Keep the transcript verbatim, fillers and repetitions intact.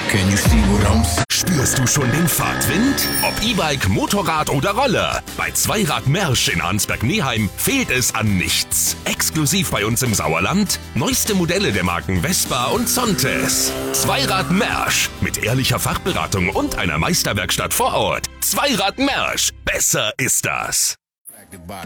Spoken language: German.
Can you see what I'm saying? Spürst du schon den Fahrtwind? Ob E-Bike, Motorrad oder Roller. Bei Zweirad Mersch in Arnsberg-Neheim fehlt es an nichts. Exklusiv bei uns im Sauerland. Neueste Modelle der Marken Vespa und Zontes. Zweirad Mersch. Mit ehrlicher Fachberatung und einer Meisterwerkstatt vor Ort. Zweirad Mersch. Besser ist das.